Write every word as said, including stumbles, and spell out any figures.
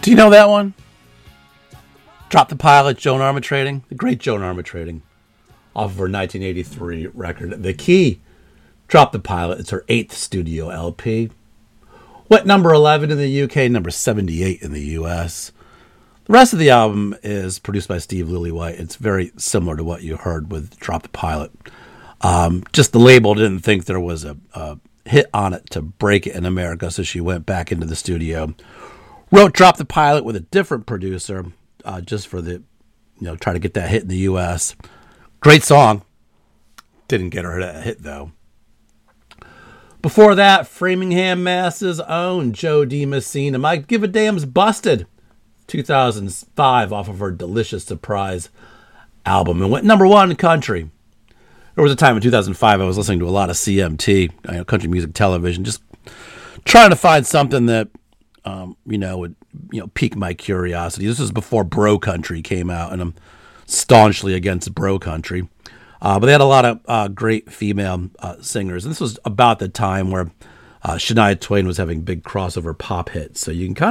Do you know that one? Drop the Pilot, Joan Armatrading. The great Joan Armatrading. Off of her nineteen eighty-three record, The Key. Drop the Pilot. It's her eighth studio L P. Went number eleven in the U K, number seventy-eight in the U S. The rest of the album is produced by Steve Lillywhite. It's very similar to what you heard with Drop the Pilot. Um, just the label didn't think there was a, a hit on it to break it in America, so she went back into the studio, wrote Drop the Pilot with a different producer, uh, just for the, you know, try to get that hit in the U S. Great song. Didn't get her a hit, though. Before that, Framingham, Mass's own Jo Dee Messina. My Give a Damn's Busted. two thousand five, off of her Delicious Surprise album, and went number one in country. There was a time in two thousand five I was listening to a lot of C M T, you know, country music television, just trying to find something that, um, you know, would, you know, pique my curiosity. This was before Bro Country came out, and I'm staunchly against Bro Country. Uh, but they had a lot of uh, great female uh, singers, and this was about the time where uh, Shania Twain was having big crossover pop hits, so you can kind of